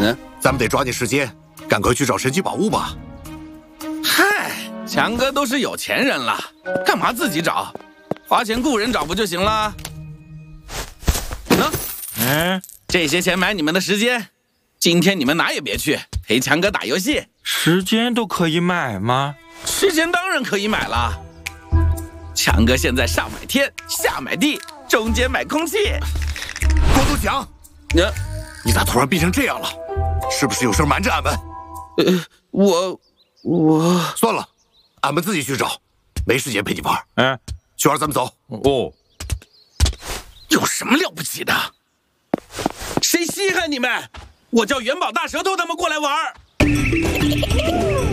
咱们得抓紧时间，赶快去找神奇宝物吧。 嗨，强哥都是有钱人了，干嘛自己找？花钱雇人找不就行了？这些钱买你们的时间，今天你们哪也别去，陪强哥打游戏。 时间都可以买吗？ 时间当然可以买了。强哥现在上买天，下买地，中间买空气。 光头强，你咋突然变成这样了？是不是有事瞒着俺们？ 我算了，俺们自己去找，没时间陪你玩。雪儿，咱们走。 哦， 有什么了不起的？谁稀罕你们？我叫元宝大舌头他们过来玩。